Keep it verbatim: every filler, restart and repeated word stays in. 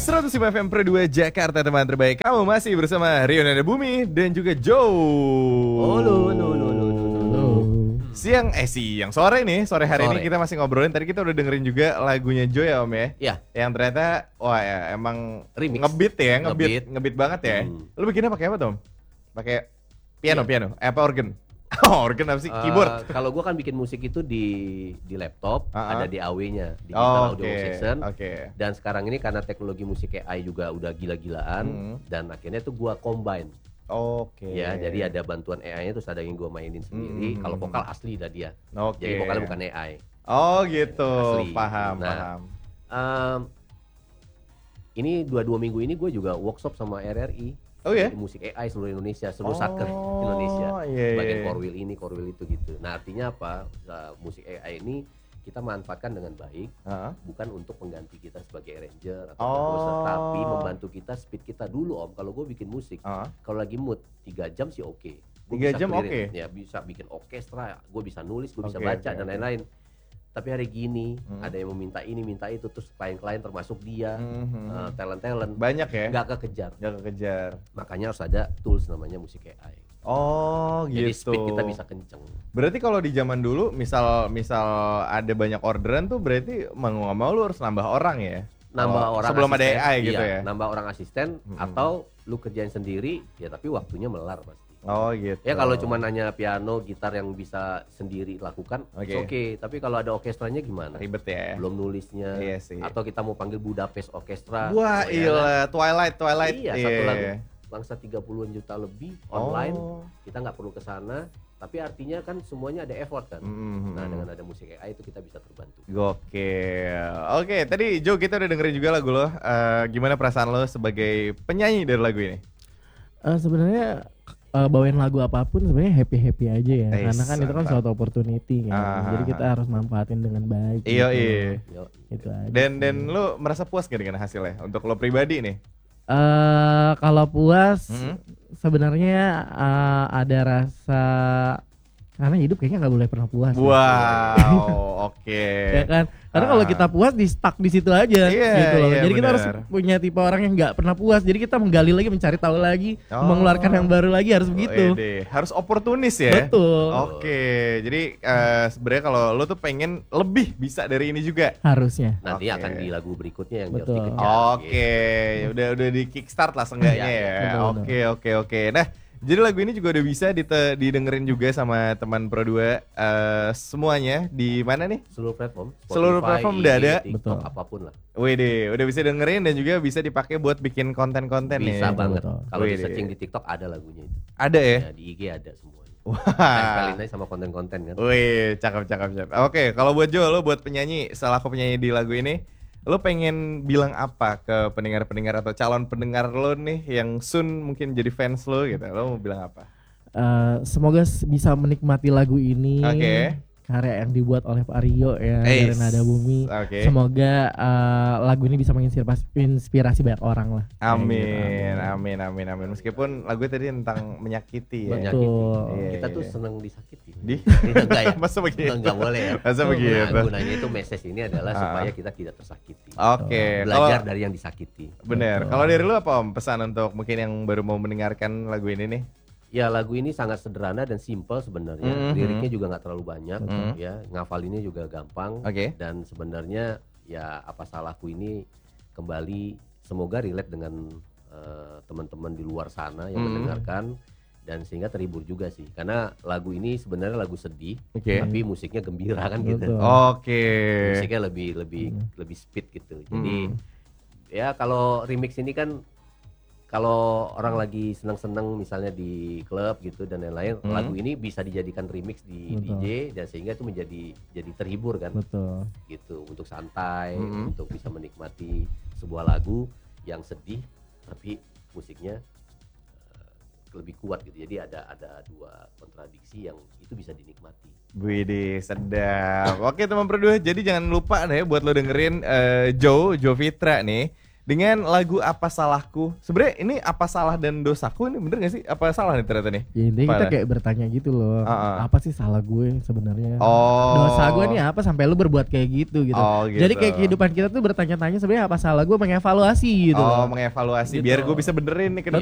seratus lima F M Pro dua Jakarta, teman terbaik. Kamu masih bersama Rio Nada Bumi dan juga Joe. Halo, halo, halo, halo, halo. Siang, eh siang, sore nih, sore hari Sore. ini kita masih ngobrolin. Tadi kita udah dengerin juga lagunya Joe ya Om ya. Iya. Yang ternyata, wah ya emang Remix. ngebeat ya, ngebeat, Ngebeat. ngebeat banget ya. Hmm. Lu bikinnya pakai apa Tom? Pakai piano, Iya. piano, eh, apa organ? Oh, organ apa sih? Eh, Keyboard. Kalau gua kan bikin musik itu di di laptop, Ah, ah. ada D A W-nya, digital Oh, audio oke, workstation. oke. Dan sekarang ini karena teknologi musik A I juga udah gila-gilaan, Hmm. dan akhirnya tuh gua combine. Oke. Ya, jadi ada bantuan A I-nya terus ada yang gua mainin sendiri. Hmm. Kalau vokal asli dah dia. Oke. Jadi vokalnya bukan A I. Oh gitu, Asli. paham, Nah, paham. Em, ini dua dua minggu ini gue juga workshop sama R R I. Oh ya? Jadi musik A I seluruh Indonesia, seluruh Oh, satker Indonesia. iya, iya, Bagian iya. korwil ini, korwil itu gitu. Nah, artinya apa? Nah, musik A I ini kita manfaatkan dengan baik, Heeh. bukan untuk mengganti kita sebagai arranger atau Oh. composer, tapi membantu kita speed kita dulu Om. Kalau gue bikin musik, Heeh. kalau lagi mood tiga jam sih oke. Gua Tiga bisa jam clearin. oke? Ya bisa bikin orkestra, gue bisa nulis, gue bisa Oke, baca oke, dan oke. lain-lain. Tapi hari gini Hmm. ada yang meminta ini, minta itu, terus klien-klien termasuk dia, Mhm. eh, talent-talent, Banyak ya? nggak kekejar. Nggak kekejar. Makanya harus ada tools namanya musik A I. Oh Jadi gitu. speed kita bisa kenceng. Berarti kalau di zaman dulu, misal misal ada banyak orderan tuh, berarti mau nggak mau lu harus nambah orang ya? Nambah Oh, orang sebelum ada asisten, A I gitu iya, ya? nambah orang asisten Mm-mm. atau lu kerjain sendiri ya, tapi waktunya melar pasti. Oh gitu. Ya kalau cuma nanya piano, gitar yang bisa sendiri lakukan, Oke. oke. Okay. Tapi kalau ada orkestranya gimana? Ribet ya. Belum nulisnya. Iya sih. Atau kita mau panggil Budapest Orkestra. Wah, oh ya kan? iya, Twilight, Twilight. Iya, satu lagu bangsa tiga puluhan juta lebih online. Oh. Kita nggak perlu ke sana, tapi artinya kan semuanya ada effort kan. Mhm. Nah, dengan ada musik A I itu kita bisa terbantu. Gokil. Oke, tadi Joe kita udah dengerin juga lagu lo. Eh, gimana perasaan lo sebagai penyanyi dari lagu ini? Eh, sebenarnya eh, bawain lagu apapun sebenarnya happy happy aja ya, Eh, karena kan itu kan mantap. suatu opportunity kan, Ah, jadi ah, kita harus manfaatin dengan baik. Iya, gitu. iya. Yo, Itu aja. Dan dan lo merasa puas gak dengan hasilnya untuk lo pribadi nih? Eh, kalau puas, Mhm. sebenarnya eh, ada rasa, karena hidup kayaknya nggak boleh pernah puas. ya. Wow, oke. Ya kan? Karena kalau Ah. kita puas di stuck di situ aja, Iya, gitu loh. iya, Jadi kita harus benar. punya tipe orang yang nggak pernah puas. Jadi kita menggali lagi, mencari tahu lagi, Oh. mengeluarkan yang baru lagi, harus begitu. Wede, harus oportunis ya. Betul. Oke, jadi eh, sebenarnya kalau lo tuh pengen lebih bisa dari ini juga. Harusnya. nanti Oke. akan di lagu berikutnya yang Betul. harus dikejar. Oke, udah udah di kickstart lah seenggaknya Iya, ya. betul, betul. Oke, oke, oke. Nah, jadi lagu ini juga udah bisa dite- didengerin juga sama teman Pro dua eh, semuanya di mana nih? Seluruh platform, Seluruh platform udah ada. TikTok, Betul. apapun lah. Wede, udah bisa dengerin dan juga bisa dipakai buat bikin konten-konten Bisa nih. banget. Betul. Kalau di Wih, searching deh. di TikTok ada lagunya itu. Ada ya? Ya, di I G ada semuanya. Wah. Tempelin aja sama konten-konten kan. Wih, cakep, cakep, cakep. Oke, kalau buat Jo, lo buat penyanyi, selaku penyanyi di lagu ini, lo pengen bilang apa ke pendengar-pendengar atau calon pendengar lo nih yang soon mungkin jadi fans lo gitu? Lo mau bilang apa? Eh, semoga s- bisa menikmati lagu ini, Oke. karya yang dibuat oleh Pak Rio ya, Eis. dari Nada Bumi. Oke. Semoga eh, lagu ini bisa menginspirasi inspirasi banyak orang lah. Amin, Kayak gitu, amin, amin, amin. Meskipun lagu tadi tentang menyakiti ya. Menyakiti. Betul. Iya, Kita tuh iya. seneng disakiti. Di? Enggak ya? Masa begitu? Enggak boleh ya. Masa begitu? Nah, gunanya itu message ini adalah Ah. supaya kita tidak tersakiti. Oke, Belajar kalau dari yang disakiti. bener. Betul. Kalau dari lo apa Om pesan untuk mungkin yang baru mau mendengarkan lagu ini nih? Ya, lagu ini sangat sederhana dan simple sebenarnya. Mhm. Liriknya juga nggak terlalu banyak, Mhm. ya. Ngafalinnya juga gampang. Oke. Dan sebenarnya ya apa salahku ini kembali semoga relate dengan eh, teman-teman di luar sana yang Mhm. mendengarkan dan sehingga terhibur juga sih. Karena lagu ini sebenarnya lagu sedih, Oke. tapi musiknya gembira kan gitu. Betul. Oke. Musiknya lebih lebih Hmm. lebih speed gitu. Jadi Hmm. ya kalau remix ini kan kalau orang lagi senang-senang misalnya di klub gitu dan lain-lain, Hmm. lagu ini bisa dijadikan remix di Betul. D J dan sehingga itu menjadi jadi terhibur kan Betul. gitu, untuk santai, Hmm. untuk bisa menikmati sebuah lagu yang sedih tapi musiknya eh, lebih kuat gitu. Jadi ada ada dua kontradiksi yang itu bisa dinikmati. Widih, sedap. Oke teman berdua, jadi jangan lupa nih buat lo dengerin eh, Joe, Joe Fitra nih. dengan lagu Apa Salahku. Sebenarnya ini apa salah dan dosaku ini bener gak sih? Apa salah nih ternyata nih? Ya, intinya kita Mana? kayak bertanya gitu loh. Uh-uh. Apa sih salah gue sebenarnya? Oh. Dosa gue nih apa sampai lu berbuat kayak gitu gitu. Oh, gitu. Jadi kayak kehidupan kita tuh bertanya-tanya sebenarnya apa salah gue, mengevaluasi gitu Oh, loh. mengevaluasi Gitu. biar gue bisa benerin nih ke